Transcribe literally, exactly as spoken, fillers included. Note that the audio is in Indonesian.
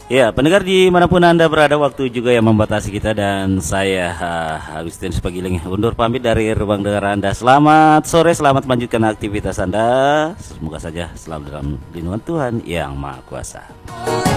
Ya, pendengar dimanapun Anda berada, waktu juga yang membatasi kita dan saya uh, Agustinus Pagiling undur pamit dari ruang dengar Anda. Selamat sore, selamat melanjutkan aktivitas Anda. Semoga saja selalu dalam lindungan Tuhan Yang Maha Kuasa.